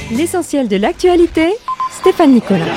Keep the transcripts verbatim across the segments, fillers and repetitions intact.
L'essentiel de l'actualité, Stéphane Nicolas.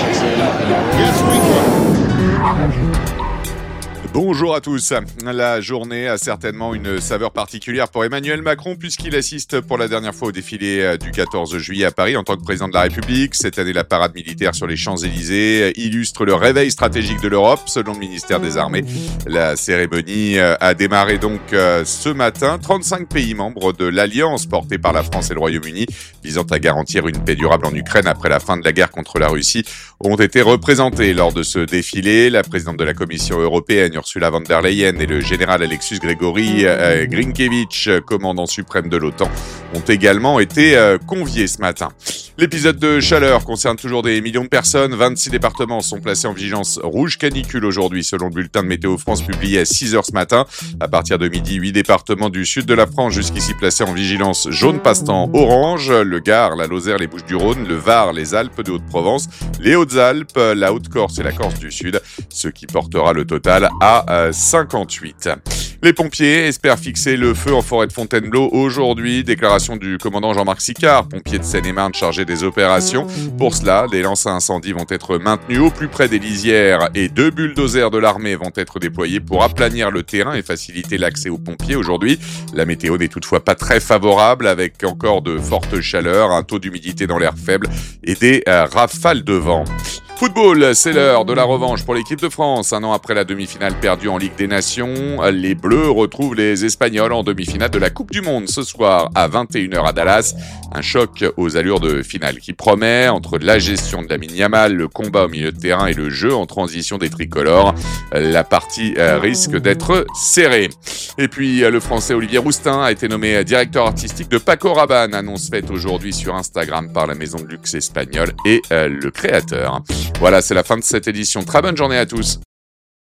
Bonjour à tous. La journée a certainement une saveur particulière pour Emmanuel Macron puisqu'il assiste pour la dernière fois au défilé du quatorze juillet à Paris en tant que président de la République. Cette année, la parade militaire sur les Champs-Élysées illustre le réveil stratégique de l'Europe, selon le ministère des Armées. La cérémonie a démarré donc ce matin. trente-cinq pays membres de l'Alliance portée par la France et le Royaume-Uni visant à garantir une paix durable en Ukraine après la fin de la guerre contre la Russie ont été représentés lors de ce défilé. La présidente de la Commission européenne, Ursula von der Leyen, et le général Alexis Gregory euh, Grinkevich, commandant suprême de l'OTAN, ont également été euh, conviés ce matin. L'épisode de chaleur concerne toujours des millions de personnes. vingt-six départements sont placés en vigilance rouge canicule aujourd'hui, selon le bulletin de Météo France publié à six heures ce matin. À partir de midi, huit départements du sud de la France jusqu'ici placés en vigilance jaune passent en orange. Le Gard, la Lozère, les Bouches-du-Rhône, le Var, les Alpes de Haute-Provence, les Hautes-Alpes, la Haute-Corse et la Corse du Sud, ce qui portera le total à euh, cinquante-huit. Les pompiers espèrent fixer le feu en forêt de Fontainebleau aujourd'hui. Déclaration du commandant Jean-Marc Sicard, pompier de Seine-et-Marne chargé des opérations. Pour cela, des lances à incendie vont être maintenues au plus près des lisières et deux bulldozers de l'armée vont être déployés pour aplanir le terrain et faciliter l'accès aux pompiers aujourd'hui. La météo n'est toutefois pas très favorable avec encore de fortes chaleurs, un taux d'humidité dans l'air faible et des euh, rafales de vent. Football, c'est l'heure de la revanche pour l'équipe de France. Un an après la demi-finale perdue en Ligue des Nations, les Bleus retrouvent les Espagnols en demi-finale de la Coupe du Monde ce soir à vingt et une heures à Dallas. Un choc aux allures de finale qui promet entre la gestion de Lamine Yamal, le combat au milieu de terrain et le jeu en transition des tricolores. La partie risque d'être serrée. Et puis le Français Olivier Rousteing a été nommé directeur artistique de Paco Rabanne, annonce faite aujourd'hui sur Instagram par la maison de luxe espagnole et le créateur. Voilà, c'est la fin de cette édition. Très bonne journée à tous.